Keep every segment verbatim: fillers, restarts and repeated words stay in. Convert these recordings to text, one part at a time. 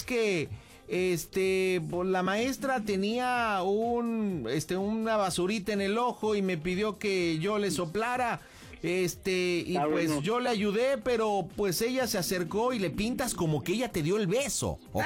que este pues, la maestra tenía un este una basurita en el ojo y me pidió que yo le soplara. Este, y ah, pues bueno. yo le ayudé, pero pues ella se acercó y le pintas como que ella te dio el beso, ¿ok?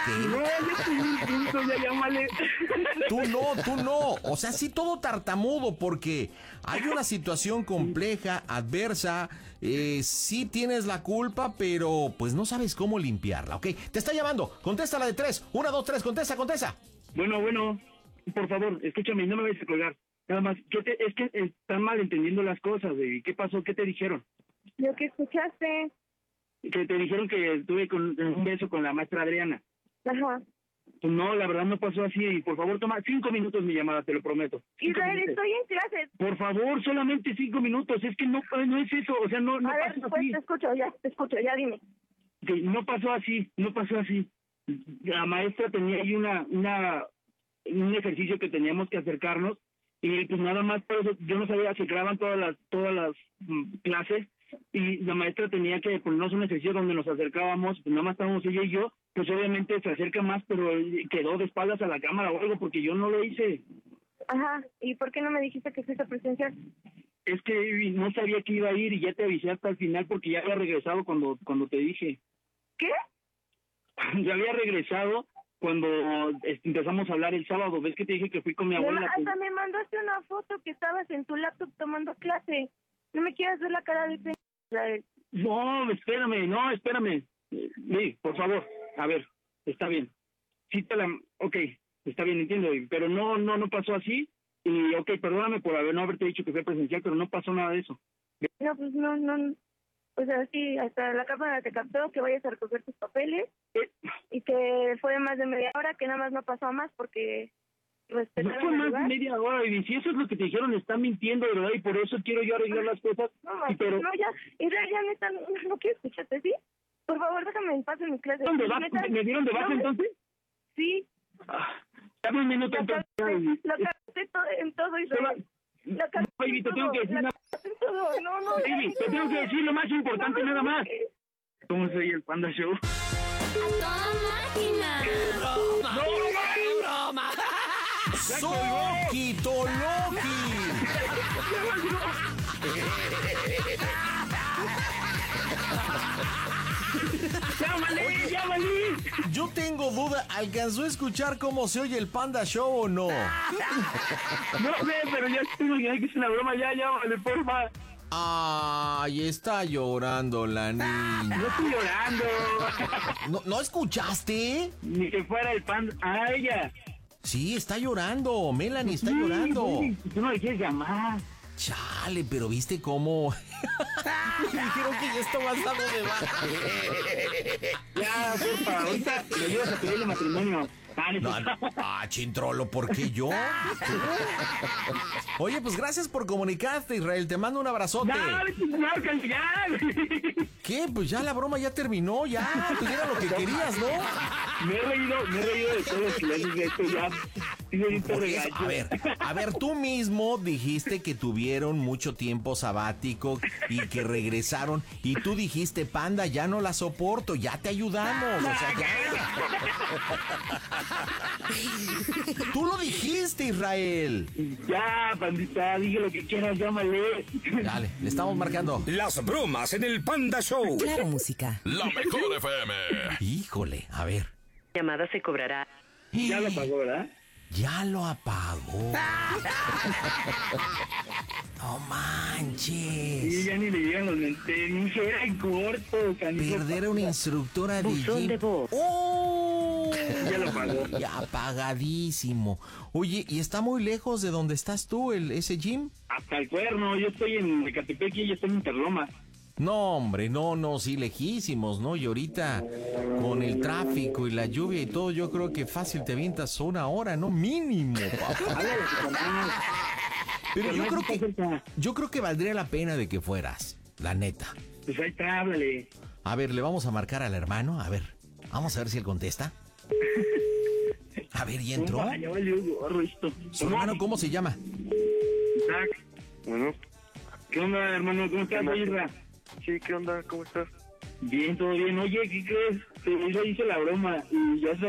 No, ya llámale. Tú no, tú no. O sea, sí todo tartamudo, porque hay una situación compleja, adversa, eh, sí tienes la culpa, pero pues no sabes cómo limpiarla, ¿ok? Te está llamando, contéstala de tres. Una, dos, tres, contesta, contesta. Bueno, bueno, por favor, escúchame, no me vayas a colgar. Nada más, ¿qué te, es que están mal entendiendo las cosas, baby. ¿Qué pasó? ¿Qué te dijeron? Lo que escuchaste. Que te dijeron que estuve con un beso con la maestra Adriana. Ajá. Pues no, la verdad no pasó así. Por favor, toma cinco minutos mi llamada, te lo prometo. Cinco Israel, minutos. estoy en clase. Por favor, solamente cinco minutos. Es que no, no es eso. O sea, no, no a pasó ver, así. Pues te escucho, ya, te escucho, ya dime. Que no pasó así, no pasó así. La maestra tenía ahí una, una, un ejercicio que teníamos que acercarnos. Y pues nada más, por eso yo no sabía, se graban todas las todas las mm, clases y la maestra tenía que ponernos un ejercicio donde nos acercábamos, pues nada más estábamos ella y yo, pues obviamente se acerca más, pero quedó de espaldas a la cámara o algo porque yo no lo hice. Ajá, ¿y por qué no me dijiste que fuiste presencial? Es que no sabía que iba a ir y ya te avisé hasta el final porque ya había regresado cuando cuando te dije. ¿Qué? Ya había regresado cuando empezamos a hablar el sábado. ¿Ves que te dije que fui con mi abuela? Me, hasta me mandaste una foto que estabas en tu laptop tomando clase. No me quieras ver la cara de pena. No, espérame, no, espérame. Sí, por favor, a ver, está bien. Sí te la... Ok, está bien, entiendo, pero no, no, no pasó así. Y ok, perdóname por haber, no haberte dicho que fue presencial, pero no pasó nada de eso. No, pues no, no... O sea, sí, hasta la cámara te captó que vayas a recoger tus papeles ¿Eh? y que fue más de media hora, que nada más no pasó más porque respetaron No fue más de media hora, y si eso es lo que te dijeron, están mintiendo, de verdad, y por eso quiero yo arreglar las cosas. No, y pero... no, ya, y ya, ya neta, no, no quiero escucharte, ¿sí? Por favor, déjame en paz en mi clase. ¿Dónde vas? ¿Me dieron de baja no, entonces? Sí. Ah, dame un minuto la entonces. La cagaste todo, en todo, Israel. La no, baby, te tengo que decir nada. No, no, baby, te tengo que decir lo más importante, nada más. ¿Cómo soy el Panda Show? ¡A toda máquina! ¡Qué broma! ¡No, ¡Qué broma! ¡Soki Toloki! ¡Llámale, llámale! Yo tengo duda, ¿alcanzó a escuchar cómo se oye el Panda Show o no? No sé, pero ya estoy imaginando que es una broma, ya, llámale, porfa. Ay, está llorando la niña. No estoy llorando. ¿No, ¿no escuchaste? Ni que fuera el Panda. ¡Ah, ella! Sí, está llorando. Melanie está sí, llorando. Sí, tú no le quieres llamar. Chale, pero ¿viste cómo? Me dijeron que ya está avanzado de baja. Ya, porfa, ahorita me ayudas a pedirle matrimonio. No, no. Ah, Chintrolo, ¿por qué yo? Oye, pues gracias por comunicarte, Israel. Te mando un abrazote. No, ya. ¿Qué? Pues ya la broma ya terminó, ya. Pues era lo que querías, ¿no? Me he reído, me he reído de todo si le dices esto ya. Eso, a ver, a ver, tú mismo dijiste que tuvieron mucho tiempo sabático y que regresaron y tú dijiste, Panda, ya no la soporto, ya te ayudamos, o sea, ya. Tú lo dijiste, Israel. Ya, Pandita, dije lo que quieras, llámale. Dale, le estamos marcando. Las bromas en el Panda Show. Claro, música. La mejor F M. Híjole, a ver. La llamada se cobrará. Ya lo pagó, ¿verdad? Ya lo apagó. No manches. Y ya ni le llegan los lentes. Era en corto, canijo. Perder a una instructora de Buzón de voz. ¡Oh! Ya lo pagó. Ya apagadísimo. Oye, ¿y está muy lejos de donde estás tú, el, ese gym? Hasta el cuerno. Yo estoy en Ecatepec y ella está en Interloma. No, hombre, no, no, sí, lejísimos, ¿no? Y ahorita, con el tráfico y la lluvia y todo, yo creo que fácil te avientas una hora, ¿no? Mínimo, papá. Pero yo creo que, yo creo que valdría la pena de que fueras, la neta. Pues ahí está, háblale. A ver, le vamos a marcar al hermano, a ver, vamos a ver si él contesta. A ver, ¿y entró? ¿Su hermano cómo se llama? Isaac. Bueno. ¿Qué onda, hermano? ¿Cómo estás, Isra? Sí, ¿qué onda? ¿Cómo estás? Bien, todo bien. Oye, ¿qué crees? Te hice la broma y ya se